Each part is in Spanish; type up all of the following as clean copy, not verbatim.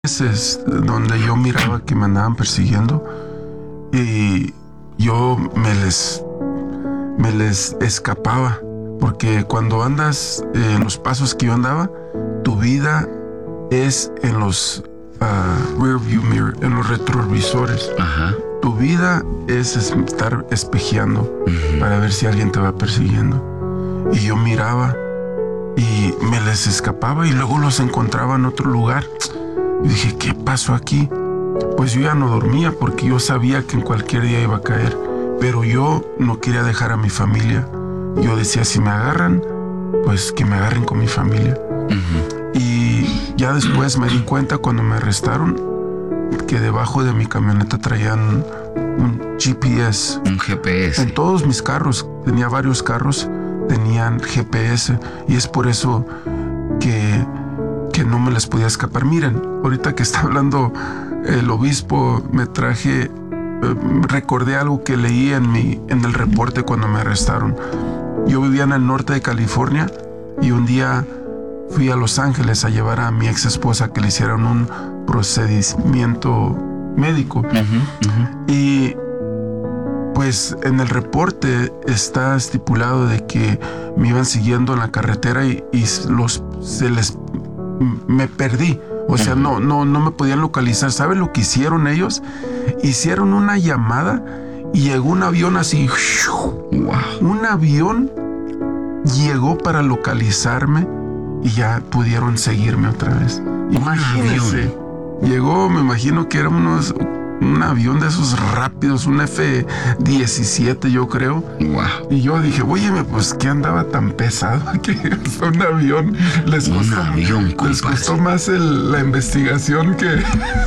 veces donde yo miraba que me andaban persiguiendo y yo me les escapaba, porque cuando andas en los pasos que yo andaba, tu vida es en los rear view mirror, en los retrovisores. Ajá. Tu vida es estar espejeando para ver si alguien te va persiguiendo. Y yo miraba y me les escapaba y luego los encontraba en otro lugar. Y dije, ¿qué pasó aquí? Pues yo ya no dormía porque yo sabía que en cualquier día iba a caer, pero yo no quería dejar a mi familia. Yo decía, si me agarran, pues que me agarren con mi familia. Y ya después me di cuenta cuando me arrestaron que debajo de mi camioneta traían un GPS. Un GPS. En todos mis carros, tenía varios carros, tenían GPS, y es por eso que no me les podía escapar. Miren, ahorita que está hablando el obispo, recordé algo que leí en el reporte cuando me arrestaron. Yo vivía en el norte de California y un día fui a Los Ángeles a llevar a mi ex esposa que le hicieran un procedimiento médico. Y pues en el reporte está estipulado de que me iban siguiendo en la carretera y me perdí. O sea, no me podían localizar. ¿Saben lo que hicieron ellos? Hicieron una llamada y llegó un avión así. Wow. Un avión llegó para localizarme y ya pudieron seguirme otra vez. Imagínense. Llegó, me imagino que era un avión de esos rápidos, un F-17 yo creo. Wow. Y yo dije, óyeme, pues ¿qué andaba tan pesado? Que un avión les costó más la investigación que...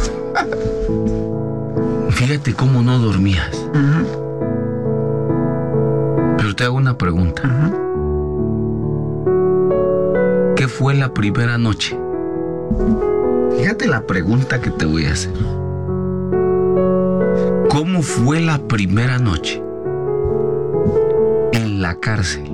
Fíjate cómo no dormías. Pero te hago una pregunta. ¿Qué fue la primera noche? Fíjate la pregunta que te voy a hacer. ¿Cómo fue la primera noche en la cárcel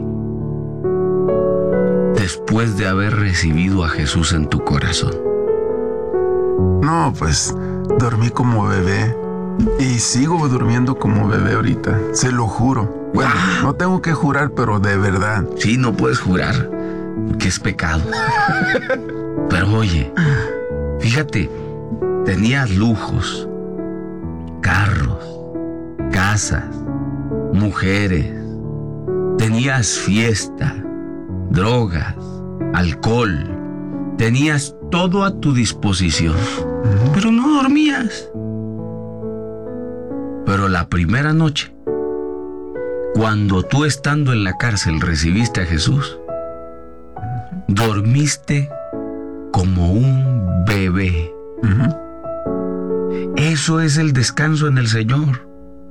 después de haber recibido a Jesús en tu corazón? No, pues dormí como bebé y sigo durmiendo como bebé ahorita, se lo juro. Bueno, no tengo que jurar, pero de verdad. Sí, no puedes jurar, que es pecado. Pero oye, fíjate, tenías lujos, carros, casas, mujeres, tenías fiesta, drogas, alcohol, tenías todo a tu disposición, pero no dormías. Pero la primera noche, cuando tú estando en la cárcel recibiste a Jesús, dormiste como un bebé. Eso es el descanso en el Señor.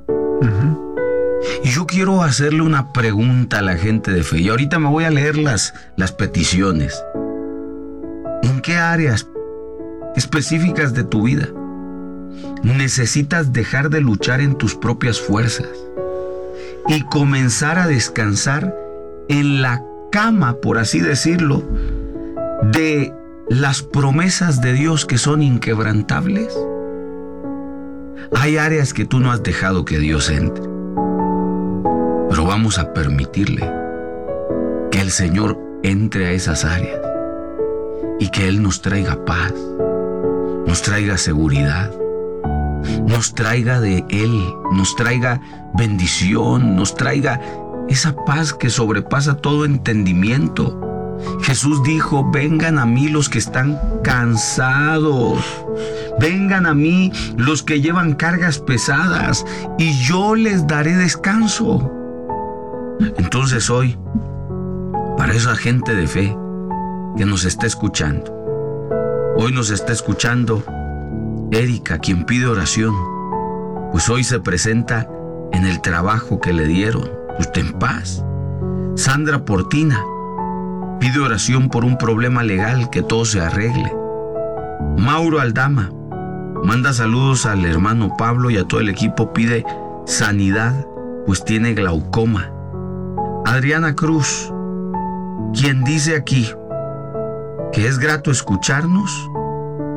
Y yo quiero hacerle una pregunta a la gente de fe. Y ahorita me voy a leer las peticiones. ¿En qué áreas específicas de tu vida necesitas dejar de luchar en tus propias fuerzas y comenzar a descansar en la cama, por así decirlo, de las promesas de Dios que son inquebrantables? Hay áreas que tú no has dejado que Dios entre, pero vamos a permitirle que el Señor entre a esas áreas y que Él nos traiga paz, nos traiga seguridad, nos traiga de Él, nos traiga bendición, nos traiga esa paz que sobrepasa todo entendimiento. Jesús dijo, vengan a mí los que están cansados, vengan a mí los que llevan cargas pesadas y yo les daré descanso. Entonces hoy, para esa gente de fe que nos está escuchando, hoy nos está escuchando Erika, quien pide oración, pues hoy se presenta en el trabajo que le dieron. Usted en paz. Sandra Portina pide oración por un problema legal, que todo se arregle. Mauro Aldama manda saludos al hermano Pablo y a todo el equipo, pide sanidad, pues tiene glaucoma. Adriana Cruz, quien dice aquí que es grato escucharnos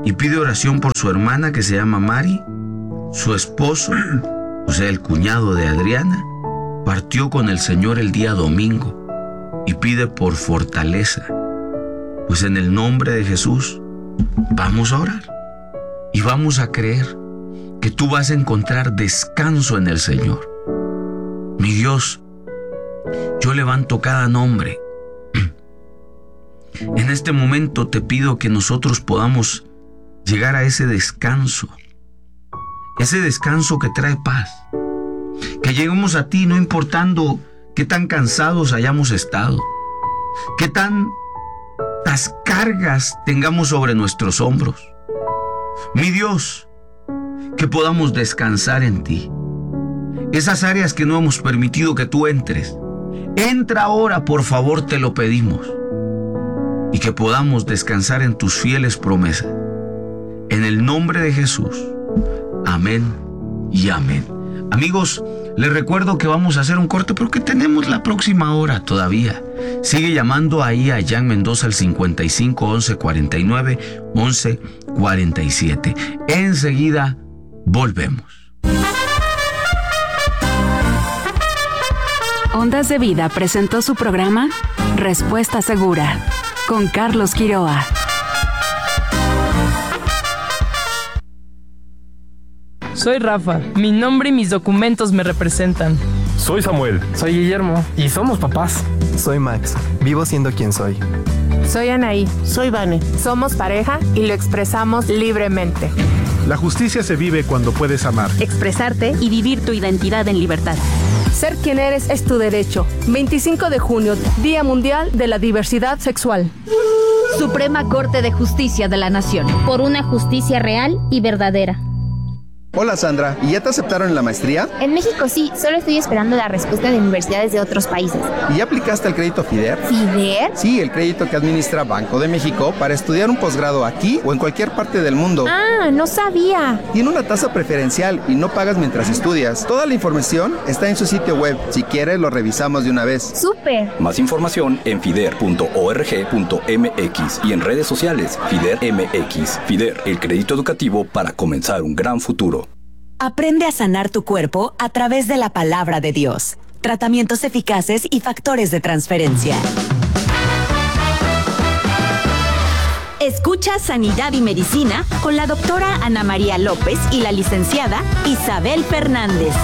y pide oración por su hermana que se llama Mari. Su esposo, o sea, el cuñado de Adriana, partió con el Señor el día domingo y pide por fortaleza. Pues en el nombre de Jesús vamos a orar y vamos a creer que tú vas a encontrar descanso en el Señor. Mi Dios, yo levanto cada nombre. En este momento te pido que nosotros podamos llegar a ese descanso que trae paz. Que lleguemos a ti no importando qué tan cansados hayamos estado, qué tantas cargas tengamos sobre nuestros hombros. Mi Dios, que podamos descansar en ti. Esas áreas que no hemos permitido que tú entres, entra ahora, por favor, te lo pedimos. Y que podamos descansar en tus fieles promesas. En el nombre de Jesús. Amén y amén. Amigos, les recuerdo que vamos a hacer un corte porque tenemos la próxima hora todavía. Sigue llamando ahí a Jan Mendoza al 55 11 49 11 47. Enseguida volvemos. Ondas de Vida presentó su programa Respuesta Segura con Carlos Quiroa. Soy Rafa, mi nombre y mis documentos me representan. Soy Samuel. Soy Guillermo y somos papás. Soy Max, vivo siendo quien soy. Soy Anaí. Soy Vane. Somos pareja y lo expresamos libremente. La justicia se vive cuando puedes amar, Expresarte y vivir tu identidad en libertad. Ser quien eres es tu derecho. 25 de junio, Día Mundial de la Diversidad Sexual. Suprema Corte de Justicia de la Nación. Por una justicia real y verdadera. Hola Sandra, ¿y ya te aceptaron en la maestría? En México sí, solo estoy esperando la respuesta de universidades de otros países. ¿Y ya aplicaste el crédito FIDER? ¿FIDER? Sí, el crédito que administra Banco de México para estudiar un posgrado aquí o en cualquier parte del mundo. Ah, no sabía. Tiene una tasa preferencial y no pagas mientras estudias. Toda la información está en su sitio web. Si quieres, lo revisamos de una vez. ¡Súper! Más información en fider.org.mx y en redes sociales FIDER MX. FIDER, el crédito educativo para comenzar un gran futuro. Aprende a sanar tu cuerpo a través de la palabra de Dios. Tratamientos eficaces y factores de transferencia. Escucha Sanidad y Medicina con la doctora Ana María López y la licenciada Isabel Fernández.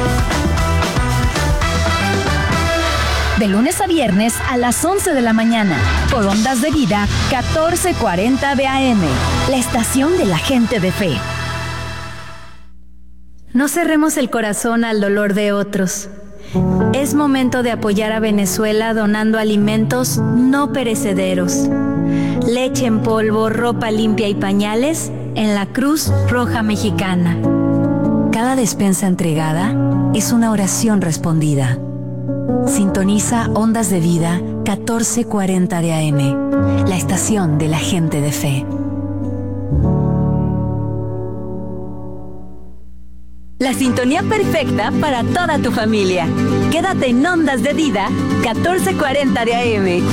De lunes a viernes a las 11 de la mañana, por Ondas de Vida 1440 de AM, la estación de la gente de fe. No cerremos el corazón al dolor de otros. Es momento de apoyar a Venezuela donando alimentos no perecederos. Leche en polvo, ropa limpia y pañales en la Cruz Roja Mexicana. Cada despensa entregada es una oración respondida. Sintoniza Ondas de Vida 1440 de AM, la estación de la gente de fe. La sintonía perfecta para toda tu familia. Quédate en Ondas de Vida 1440 de AM.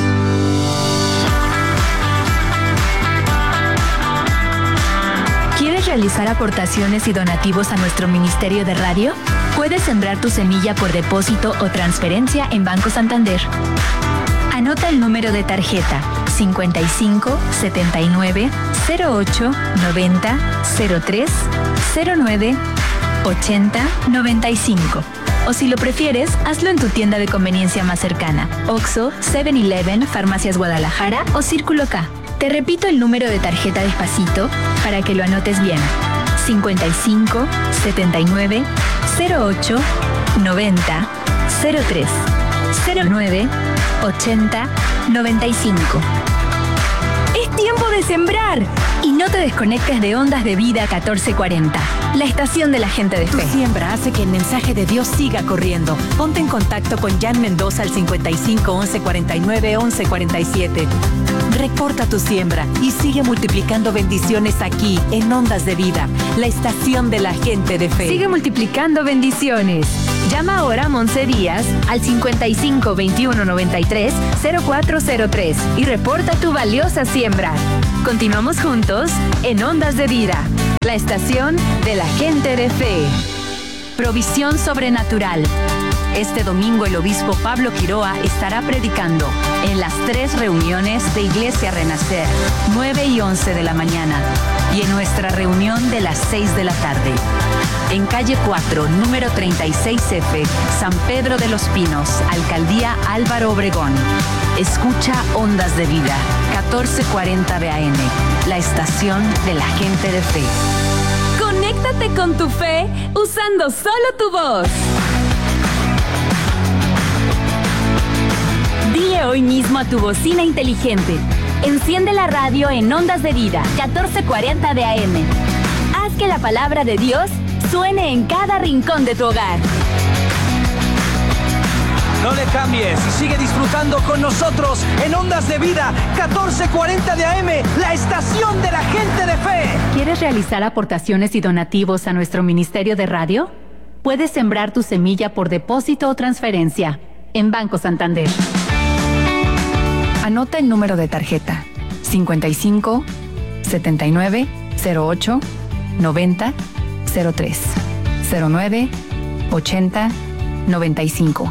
¿Quieres realizar aportaciones y donativos a nuestro Ministerio de Radio? Puedes sembrar tu semilla por depósito o transferencia en Banco Santander. Anota el número de tarjeta 55 79 08 90 03 09 80 95. O si lo prefieres, hazlo en tu tienda de conveniencia más cercana: Oxxo, 7-Eleven, Farmacias Guadalajara o Círculo K. Te repito el número de tarjeta despacito para que lo anotes bien: 55 79 08 90 03 09 80 95. ¡Es tiempo de sembrar! Y no te desconectes de Ondas de Vida 1440, la estación de la gente de fe. Tu siembra hace que el mensaje de Dios siga corriendo. Ponte en contacto con Jan Mendoza al 55 11 49 11 47. Reporta tu siembra y sigue multiplicando bendiciones aquí en Ondas de Vida, la estación de la gente de fe. Sigue multiplicando bendiciones. Llama ahora a Monse Díaz al 55 21 93 0403 y reporta tu valiosa siembra. Continuamos juntos en Ondas de Vida, la estación de la gente de fe. Provisión sobrenatural. Este domingo el obispo Pablo Quiroa estará predicando en las 3 reuniones de Iglesia Renacer, 9 y 11 de la mañana, y en nuestra reunión de las 6 de la tarde. En calle 4, número 36F, San Pedro de los Pinos, Alcaldía Álvaro Obregón. Escucha Ondas de Vida, 1440 de AM, la estación de la gente de fe. Conéctate con tu fe usando solo tu voz. Dile hoy mismo a tu bocina inteligente: enciende la radio en Ondas de Vida, 1440 de AM. Haz que la palabra de Dios suene en cada rincón de tu hogar. No le cambies y sigue disfrutando con nosotros en Ondas de Vida, 1440 de AM, la estación de la gente de fe. ¿Quieres realizar aportaciones y donativos a nuestro ministerio de radio? Puedes sembrar tu semilla por depósito o transferencia en Banco Santander. Anota el número de tarjeta: 55 79 08 90 03 09 80 95.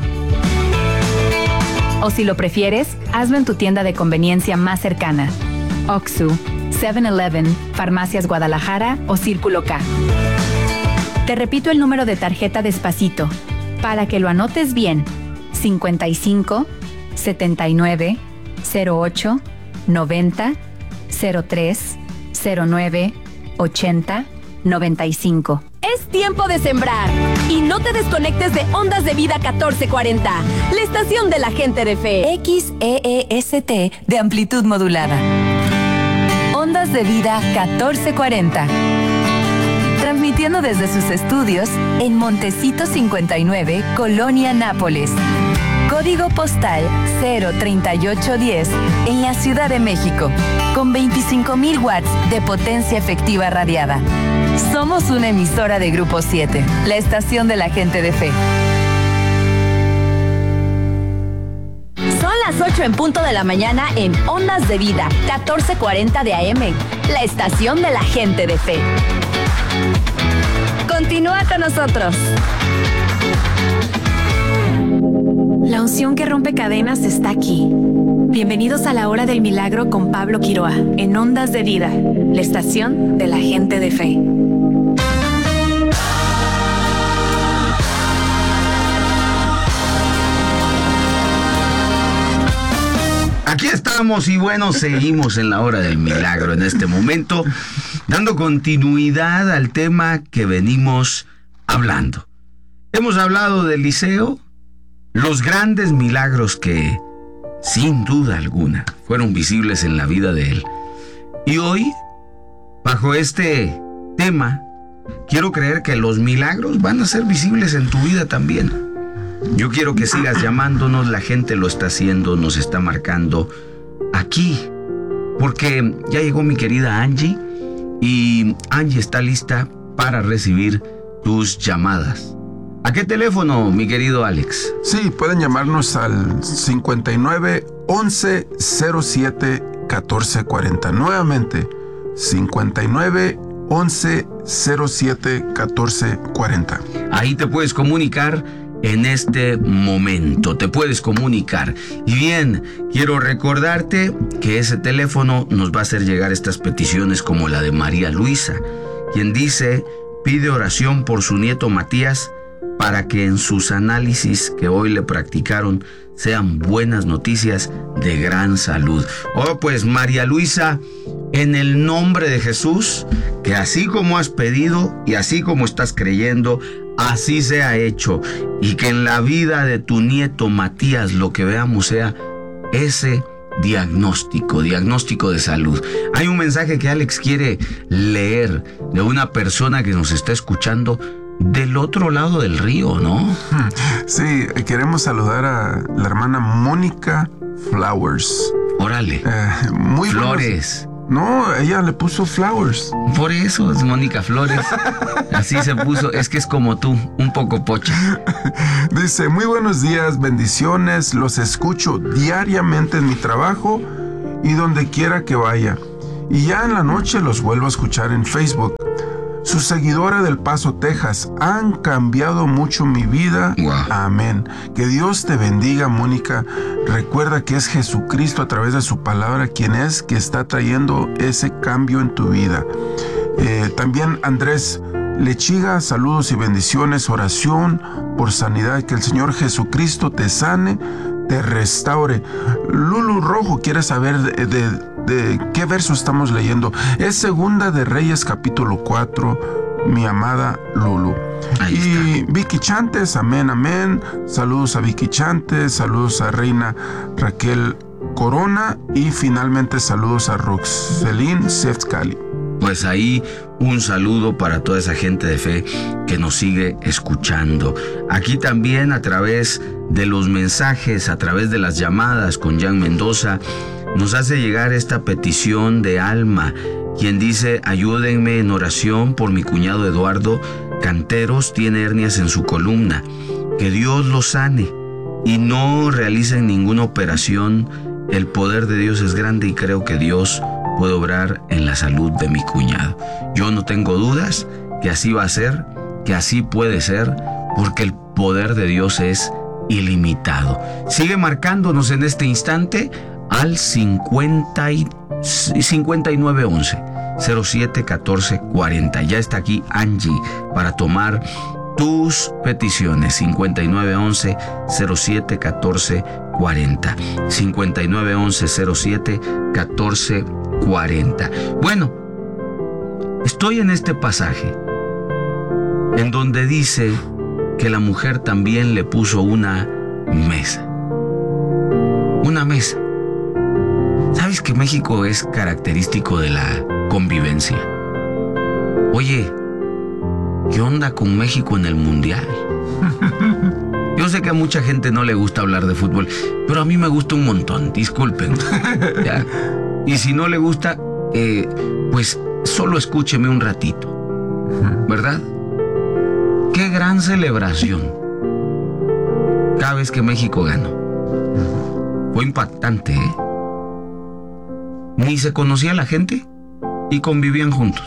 O si lo prefieres, hazlo en tu tienda de conveniencia más cercana: Oxxo, 7-Eleven, Farmacias Guadalajara o Círculo K. Te repito el número de tarjeta despacito para que lo anotes bien: 55 79 08 90 03 09 80 95. Es tiempo de sembrar y no te desconectes de Ondas de Vida 1440, la estación de la gente de fe. XEEST de amplitud modulada. Ondas de Vida 1440. Transmitiendo desde sus estudios en Montecito 59, Colonia Nápoles. Código postal 03810 en la Ciudad de México, con 25,000 watts de potencia efectiva radiada. Somos una emisora de Grupo 7, la estación de la gente de fe. Son las 8 en punto de la mañana en Ondas de Vida, 1440 de AM, la estación de la gente de fe. Continúa con nosotros. La unción que rompe cadenas está aquí. Bienvenidos a la Hora del Milagro con Pablo Quiroa, en Ondas de Vida, la estación de la gente de fe. Aquí estamos y bueno, seguimos en la Hora del Milagro en este momento, dando continuidad al tema que venimos hablando. Hemos hablado de Eliseo, los grandes milagros que, sin duda alguna, fueron visibles en la vida de él. Y hoy, bajo este tema, quiero creer que los milagros van a ser visibles en tu vida también. Yo quiero que sigas llamándonos, la gente lo está haciendo, nos está marcando aquí, porque ya llegó mi querida Angie, y Angie está lista para recibir tus llamadas. ¿A qué teléfono, mi querido Alex? Sí, pueden llamarnos al 59 11 07 1440. Nuevamente, 59 11 07 1440. Ahí te puedes comunicar en este momento, te puedes comunicar. Y bien, quiero recordarte que ese teléfono nos va a hacer llegar estas peticiones como la de María Luisa, quien dice: pide oración por su nieto Matías para que en sus análisis que hoy le practicaron sean buenas noticias de gran salud. Oh, pues María Luisa, en el nombre de Jesús, que así como has pedido y así como estás creyendo, así sea hecho, y que en la vida de tu nieto Matías lo que veamos sea ese diagnóstico de salud. Hay un mensaje que Alex quiere leer de una persona que nos está escuchando del otro lado del río, ¿no? Sí, queremos saludar a la hermana Mónica Flowers. Órale. Muy Flores. No, ella le puso Flowers. Por eso es Mónica Flores. Así se puso. Es que es como tú, un poco pocha. Dice: muy buenos días, bendiciones. Los escucho diariamente en mi trabajo y donde quiera que vaya. y ya en la noche los vuelvo a escuchar en Facebook. Su seguidora del Paso, Texas. Han cambiado mucho mi vida. Wow. Amén. Que Dios te bendiga, Mónica. Recuerda que es Jesucristo a través de su palabra quien es que está trayendo ese cambio en tu vida. También Andrés Lechiga, saludos y bendiciones, oración por sanidad, que el Señor Jesucristo te sane, te restaure. Lulu Rojo quiere saber de qué verso estamos leyendo. Es Segunda de Reyes capítulo 4, mi amada Lulu. Y Vicky Chantes, amén, amén. Saludos a Vicky Chantes, saludos a Reina Raquel Corona y finalmente saludos a Roxelín Sefcali. Pues ahí un saludo para toda esa gente de fe que nos sigue escuchando. Aquí también a través de los mensajes, a través de las llamadas con Jan Mendoza, nos hace llegar esta petición de Alma, quien dice: ayúdenme en oración por mi cuñado Eduardo Canteros, tiene hernias en su columna. Que Dios lo sane y no realicen ninguna operación. El poder de Dios es grande y creo que Dios puede obrar en la salud de mi cuñado. Yo no tengo dudas que así va a ser, que así puede ser, porque el poder de Dios es ilimitado. Sigue marcándonos en este instante al 5911 07 40. Ya está aquí Angie para tomar tus peticiones. 5911 07 40. 5911 07 40. Bueno, estoy en este pasaje en donde dice que la mujer también le puso una mesa. Una mesa. ¿Sabes que México es característico de la convivencia? Oye, ¿qué onda con México en el Mundial? Yo sé que a mucha gente no le gusta hablar de fútbol, pero a mí me gusta un montón, disculpen. ¿Ya? Y si no le gusta, pues solo escúcheme un ratito, ¿verdad? Qué gran celebración cada vez que México ganó. Fue impactante, ¿eh? Ni se conocía la gente y convivían juntos.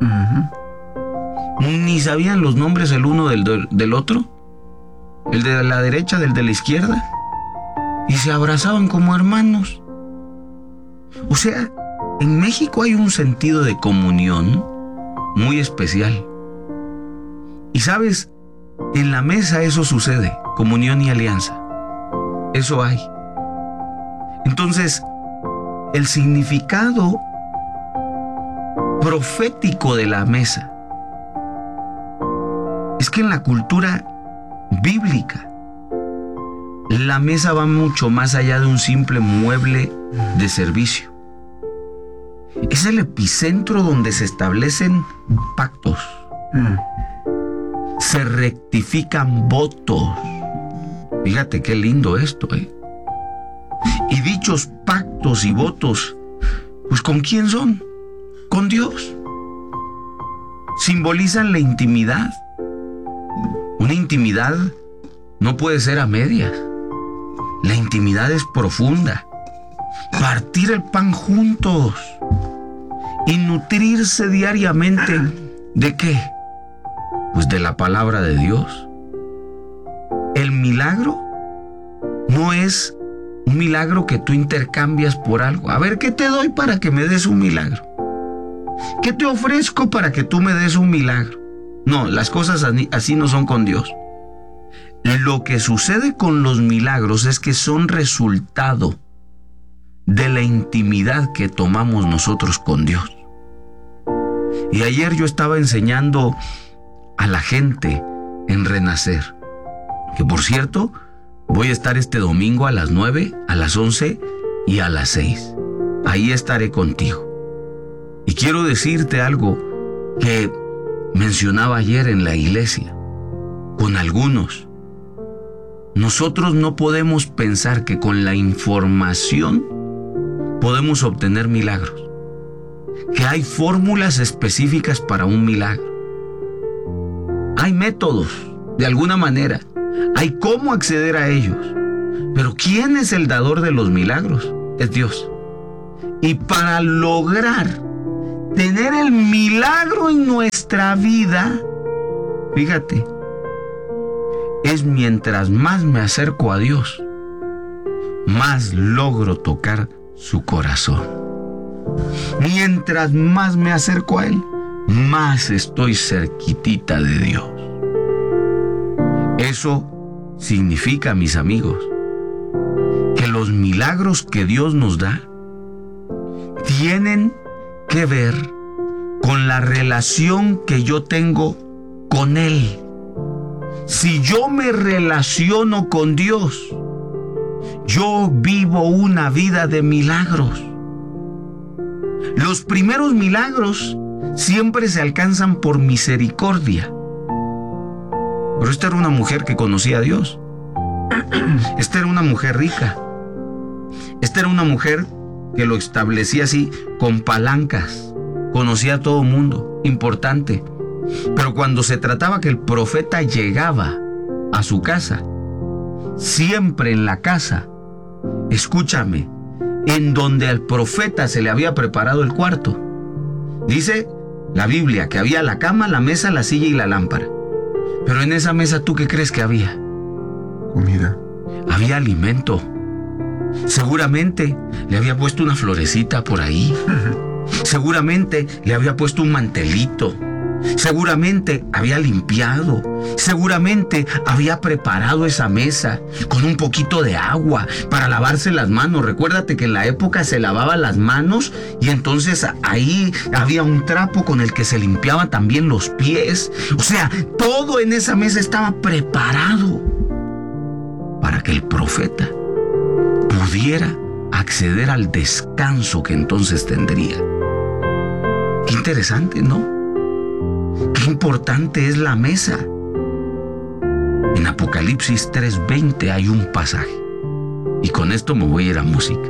Ni sabían los nombres el uno del otro, el de la derecha del de la izquierda, y se abrazaban como hermanos. O sea, en México hay un sentido de comunión muy especial. Y sabes, en la mesa eso sucede, comunión y alianza. Eso hay. Entonces, el significado profético de la mesa es que en la cultura bíblica la mesa va mucho más allá de un simple mueble de servicio. Es el epicentro donde se establecen pactos, se rectifican votos. Fíjate qué lindo esto, ¿eh? Y dichos pactos y votos, pues ¿con quién son? Con Dios. Simbolizan la intimidad. Una intimidad no puede ser a medias. La intimidad es profunda. Partir el pan juntos y nutrirse diariamente ¿de qué? Pues de la palabra de Dios. El milagro no es un milagro que tú intercambias por algo. A ver, ¿qué te doy para que me des un milagro? ¿Qué te ofrezco para que tú me des un milagro? No, las cosas así no son con Dios. Lo que sucede con los milagros es que son resultado de la intimidad que tomamos nosotros con Dios. Y ayer yo estaba enseñando a la gente en Renacer, que por cierto, voy a estar este domingo a las 9, a las 11 y a las 6. Ahí estaré contigo. Y quiero decirte algo que mencionaba ayer en la iglesia con algunos. Nosotros no podemos pensar que con la información podemos obtener milagros, que hay fórmulas específicas para un milagro. Hay métodos, de alguna manera. Hay cómo acceder a ellos. Pero ¿quién es el dador de los milagros? Es Dios. Y para lograr tener el milagro en nuestra vida, fíjate, es mientras más me acerco a Dios, más logro tocar su corazón. Mientras más me acerco a Él, más estoy cerquitita de Dios. Eso significa, mis amigos, que los milagros que Dios nos da tienen que ver con la relación que yo tengo con Él. Si yo me relaciono con Dios, yo vivo una vida de milagros. Los primeros milagros siempre se alcanzan por misericordia. Pero esta era una mujer que conocía a Dios. Esta era una mujer rica. Esta era una mujer que lo establecía así, con palancas. Conocía a todo mundo, importante. Pero cuando se trataba que el profeta llegaba a su casa, siempre en la casa, escúchame, en donde al profeta se le había preparado el cuarto, dice la Biblia que había la cama, la mesa, la silla y la lámpara. Pero en esa mesa, ¿tú qué crees que había? Comida. Había alimento. Seguramente le había puesto una florecita por ahí. Seguramente le había puesto un mantelito. Seguramente había limpiado. Seguramente había preparado esa mesa con un poquito de agua para lavarse las manos. Recuérdate que en la época se lavaban las manos y entonces ahí había un trapo con el que se limpiaban también los pies. O sea, todo en esa mesa estaba preparado para que el profeta pudiera acceder al descanso que entonces tendría. Qué interesante, ¿no? Qué importante es la mesa. En Apocalipsis 3:20 hay un pasaje, y con esto me voy a ir a música,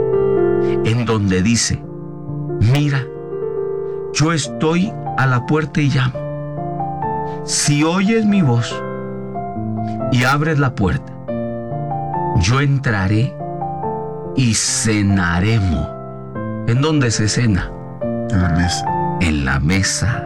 en donde dice: mira, yo estoy a la puerta y llamo. Si oyes mi voz y abres la puerta, yo entraré y cenaremos. ¿En dónde se cena? En la mesa. En la mesa.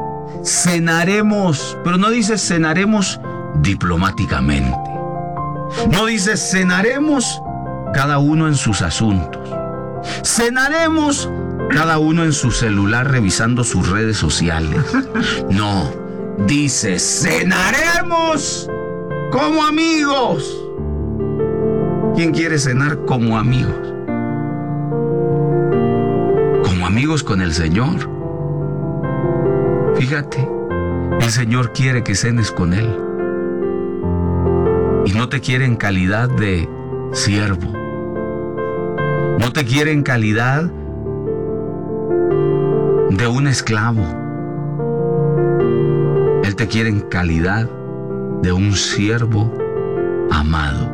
Cenaremos, pero no dice cenaremos diplomáticamente. No dice cenaremos cada uno en sus asuntos. Cenaremos cada uno en su celular revisando sus redes sociales. No, dice cenaremos como amigos. ¿Quién quiere cenar como amigos? Como amigos con el Señor. Fíjate, el Señor quiere que cenes con Él. Y no te quiere en calidad de siervo. No te quiere en calidad de un esclavo. Él te quiere en calidad de un siervo amado.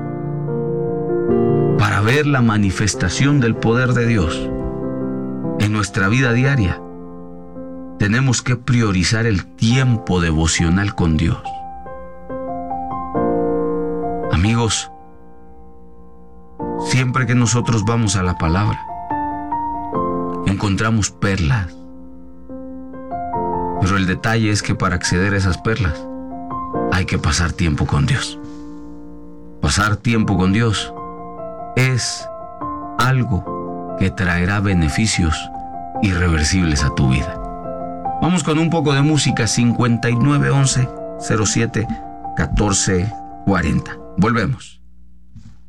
Para ver la manifestación del poder de Dios en nuestra vida diaria, tenemos que priorizar el tiempo devocional con Dios. Amigos, siempre que nosotros vamos a la palabra, encontramos perlas. Pero el detalle es que para acceder a esas perlas, hay que pasar tiempo con Dios. Pasar tiempo con Dios es algo que traerá beneficios irreversibles a tu vida. Vamos con un poco de música. 5911-07-1440. Volvemos.